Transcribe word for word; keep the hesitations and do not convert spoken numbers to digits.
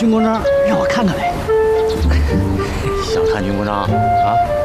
军功章，让我看看呗。 想看军功章啊？